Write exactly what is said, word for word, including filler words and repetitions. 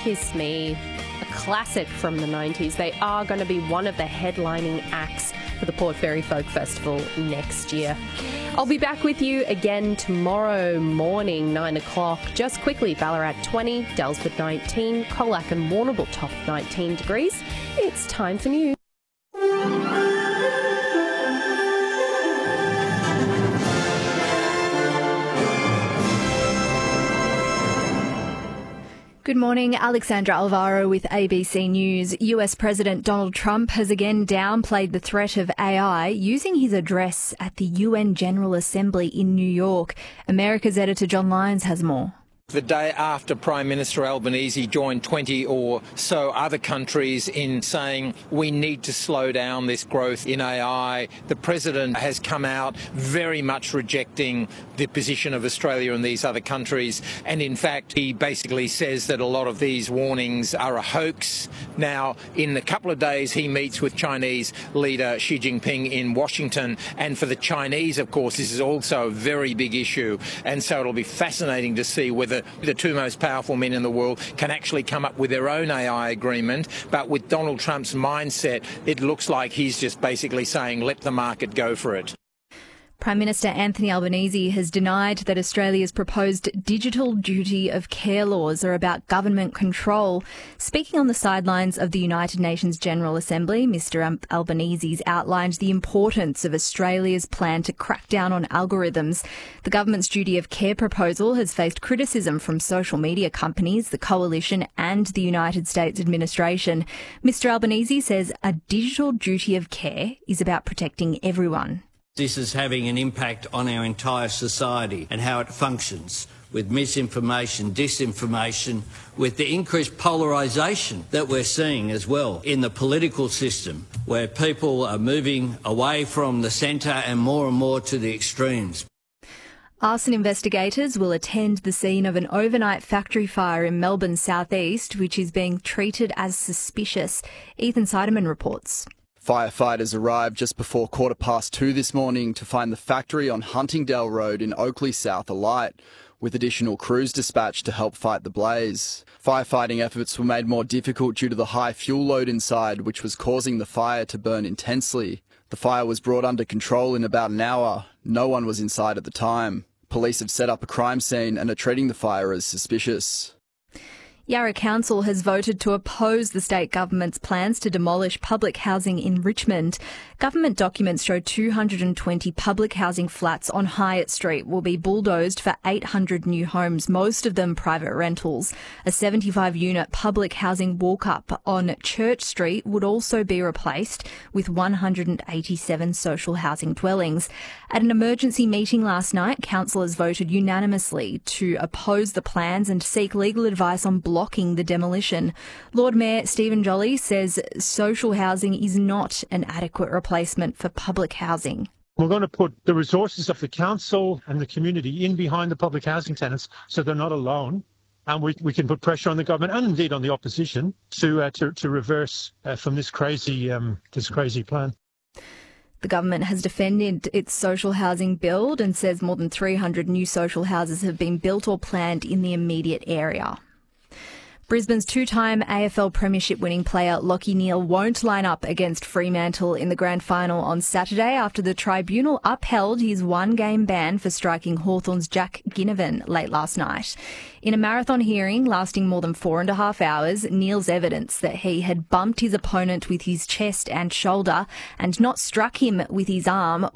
Kiss Me, a classic from the nineties. They are going to be one of the headlining acts for the Port Fairy Folk Festival next year. I'll be back with you again tomorrow morning, nine o'clock. Just quickly, Ballarat twenty, Dalesford nineteen, Colac and Warrnambool top nineteen degrees. It's time for news. Good morning, Alexandra Alvaro with A B C News. U S President Donald Trump has again downplayed the threat of A I using his address at the U N General Assembly in New York. America's editor John Lyons has more. The day after Prime Minister Albanese joined twenty or so other countries in saying we need to slow down this growth in A I, the President has come out very much rejecting the position of Australia and these other countries. And in fact, he basically says that a lot of these warnings are a hoax. Now, in a couple of days, he meets with Chinese leader Xi Jinping in Washington. And for the Chinese, of course, this is also a very big issue. And so it'll be fascinating to see whether the two most powerful men in the world can actually come up with their own A I agreement. But with Donald Trump's mindset, it looks like he's just basically saying, let the market go for it. Prime Minister Anthony Albanese has denied that Australia's proposed digital duty of care laws are about government control. Speaking on the sidelines of the United Nations General Assembly, Mr Albanese's outlined the importance of Australia's plan to crack down on algorithms. The government's duty of care proposal has faced criticism from social media companies, the Coalition and the United States administration. Mr Albanese says a digital duty of care is about protecting everyone. This is having an impact on our entire society and how it functions, with misinformation, disinformation, with the increased polarisation that we're seeing as well in the political system, where people are moving away from the centre and more and more to the extremes. Arson investigators will attend the scene of an overnight factory fire in Melbourne's southeast, which is being treated as suspicious. Ethan Seidemann reports. Firefighters arrived just before quarter past two this morning to find the factory on Huntingdale Road in Oakley South alight, with additional crews dispatched to help fight the blaze. Firefighting efforts were made more difficult due to the high fuel load inside, which was causing the fire to burn intensely. The fire was brought under control in about an hour. No one was inside at the time. Police have set up a crime scene and are treating the fire as suspicious. Yarra Council has voted to oppose the state government's plans to demolish public housing in Richmond. Government documents show two hundred twenty public housing flats on Hyatt Street will be bulldozed for eight hundred new homes, most of them private rentals. A seventy-five unit public housing walk-up on Church Street would also be replaced with one hundred eighty-seven social housing dwellings. At an emergency meeting last night, councillors voted unanimously to oppose the plans and seek legal advice on blocking the demolition. Lord Mayor Stephen Jolly says social housing is not an adequate replacement for public housing. We're going to put the resources of the council and the community in behind the public housing tenants so they're not alone. And we, we can put pressure on the government and indeed on the opposition to uh, to, to reverse uh, from this crazy um, this crazy plan. The government has defended its social housing build and says more than three hundred new social houses have been built or planned in the immediate area. Brisbane's two-time A F L Premiership winning player Lachie Neale won't line up against Fremantle in the grand final on Saturday after the tribunal upheld his one-game ban for striking Hawthorn's Jack Ginnivan late last night. In a marathon hearing lasting more than four and a half hours, Neale's evidence that he had bumped his opponent with his chest and shoulder and not struck him with his arm